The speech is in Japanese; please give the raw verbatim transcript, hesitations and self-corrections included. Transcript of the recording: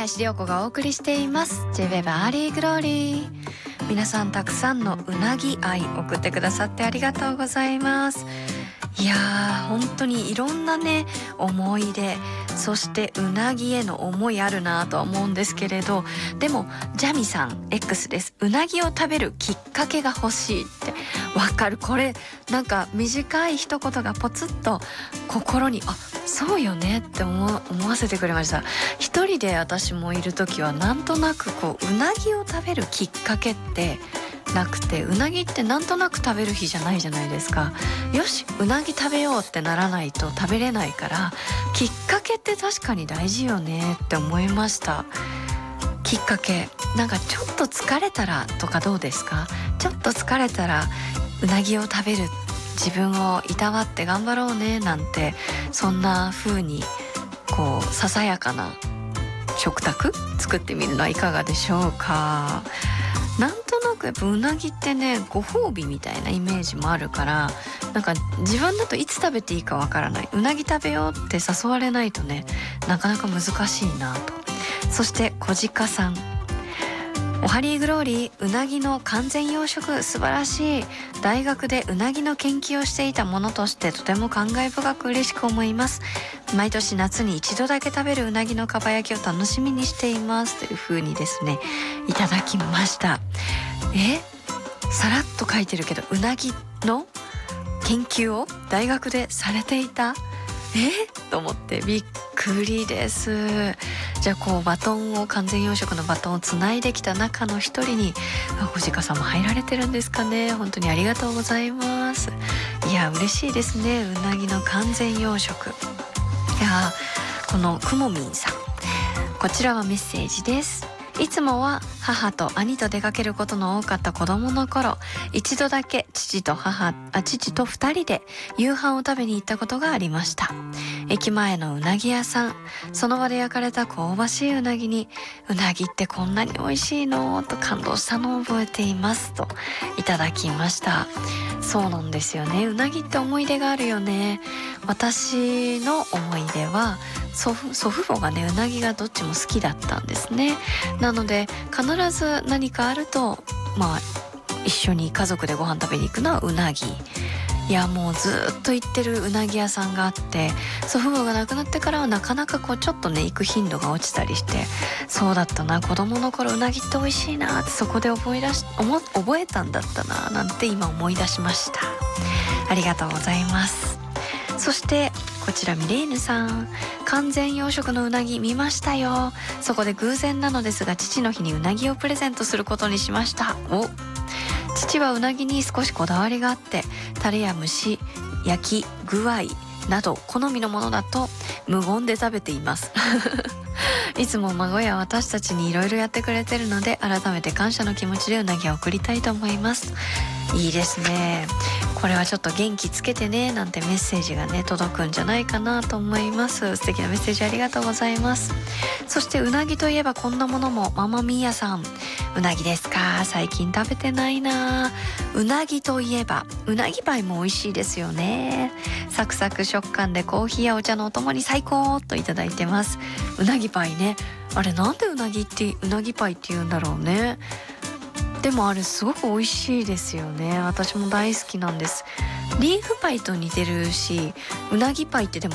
林涼子がお送りしています J-ウェーブ アーリーグローリー。皆さんたくさんのうなぎ愛送ってくださってありがとうございます。いやー本当にいろんなね思い出、そしてうなぎへの思いあるなとは思うんですけれど、でもジャミさん X です。うなぎを食べるきっかけが欲しいってわかる。これなんか短い一言がポツッと心にあそうよねって思思わせてくれました。一人で私もいる時はなんとなくこううなぎを食べるきっかけってなくて、うなぎってなんとなく食べる日じゃないじゃないですか。よしうなぎ食べようってならないと食べれないから、きっかけって確かに大事よねって思いました。きっかけなんかちょっと疲れたらとかどうですか。ちょっと疲れたらうなぎを食べる、自分をいたわって頑張ろうねなんて、そんな風にこうささやかな食卓作ってみるのはいかがでしょうか。なんとなくやっぱうなぎってねご褒美みたいなイメージもあるから、なんか自分だといつ食べていいかわからない、うなぎ食べようって誘われないとねなかなか難しいなと。そして小鹿さん、おはリーグローリー、うなぎの完全養殖素晴らしい。大学でうなぎの研究をしていたものとしてとても感慨深く嬉しく思います。毎年夏に一度だけ食べるうなぎのかば焼きを楽しみにしていますという風にですねいただきました。えさらっと書いてるけどうなぎの研究を大学でされていたえと思ってびっくりです。じゃあこうバトンを完全養殖のバトンをつないできた中の一人に小鹿さんも入られてるんですかね。本当にありがとうございます。いや嬉しいですね、うなぎの完全養殖。いやこのくもみんさん、こちらはメッセージです。いつもは母と兄と出かけることの多かった子供の頃、一度だけ父と母あ父と二人で夕飯を食べに行ったことがありました。駅前のうなぎ屋さん、その場で焼かれた香ばしいうなぎに、うなぎってこんなに美味しいのと感動したのを覚えていますといただきました。そうなんですよね、うなぎって思い出があるよね。私の思い出は祖父、祖父母がねうなぎがどっちも好きだったんですね。なので必ず何かあるとまあ一緒に家族でご飯食べに行くのはうなぎ。いやもうずっと行ってるうなぎ屋さんがあって、祖父母が亡くなってからはなかなかこうちょっとね行く頻度が落ちたりして、そうだったな子供の頃うなぎって美味しいなってそこで覚え出し思覚えたんだったななんて今思い出しました。ありがとうございます。そしてこちらミレーヌさん、完全養殖のうなぎ見ましたよ。そこで偶然なのですが父の日にうなぎをプレゼントすることにしました。お父はうなぎに少しこだわりがあって、タレや蒸し焼き具合など好みのものだと無言で食べていますいつも孫や私たちにいろいろやってくれてるので、改めて感謝の気持ちでうなぎを送りたいと思います。いいですね。これはちょっと元気つけてねなんてメッセージがね届くんじゃないかなと思います。素敵なメッセージありがとうございます。そしてうなぎといえばこんなものも。ママミーヤさん、うなぎですか。最近食べてないな。うなぎといえばうなぎパイも美味しいですよね。サクサク食感でコーヒーやお茶のお供に最高といただいてます。うなぎパイね、あれなんでうなぎってうなぎパイって言うんだろうね。でもあれすごく美味しいですよね。私も大好きなんです。リーフパイと似てるし、うなぎパイってでも